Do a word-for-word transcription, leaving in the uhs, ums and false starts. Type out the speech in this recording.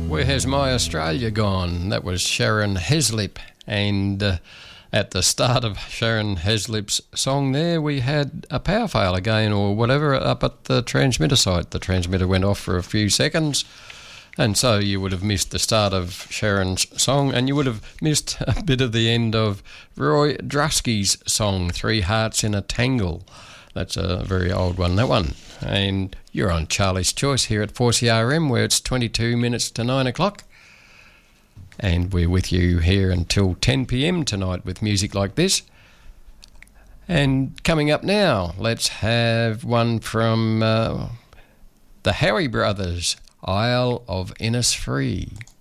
Where Has My Australia Gone? That was Sharon Heslip, and uh, at the start of Sharon Heslip's song there we had a power fail again or whatever up at the transmitter site. The transmitter went off for a few seconds, and so you would have missed the start of Sharon's song, and you would have missed a bit of the end of Roy Drusky's song, Three Hearts in a Tangle. That's a very old one, that one. And you're on Charlie's Choice here at four C R M, where it's twenty-two minutes to nine o'clock. And we're with you here until ten p.m. tonight with music like this. And coming up now, let's have one from uh, the Howie Brothers, Isle of Innisfree.